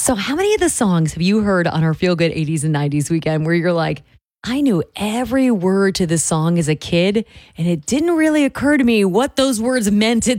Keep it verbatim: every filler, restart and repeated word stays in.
So, how many of the songs have you heard on our Feel Good eighties and nineties weekend where you're like, I knew every word to this song as a kid, and it didn't really occur to me what those words meant at